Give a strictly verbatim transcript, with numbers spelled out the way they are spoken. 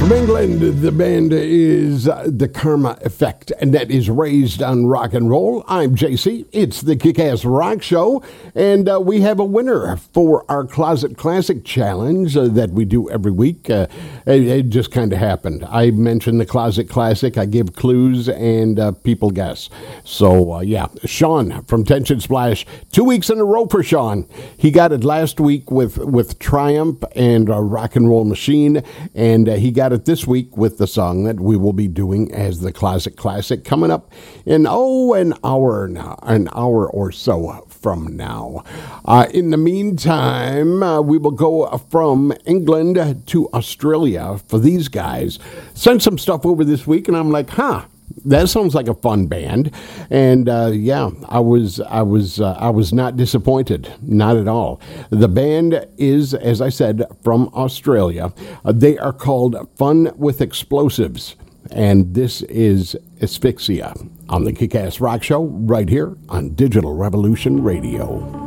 From England, the band is uh, The Karma Effect, and that is Raised on Rock and Roll. I'm J C. It's the Kick-Ass Rock Show, and uh, we have a winner for our Closet Classic Challenge uh, that we do every week. Uh, it, it just kind of happened. I mentioned the Closet Classic. I give clues, and uh, people guess. So, uh, yeah, Sean from Tension Splash, two weeks in a row for Sean. He got it last week with, with Triumph and uh, Rock and Roll Machine, and uh, he got it this week with the song that we will be doing as the Closet Classic coming up in, oh, an hour now, an hour or so from now. Uh, in the meantime, uh, we will go from England to Australia for these guys. Sent some stuff over this week, and I'm like, huh. That sounds like a fun band, and uh, yeah, I was, I was, uh, I was not disappointed, not at all. The band is, as I said, from Australia. Uh, they are called Fun with Explosives, and this is Asphyxia on the Kick-Ass Rock Show right here on Digital Revolution Radio.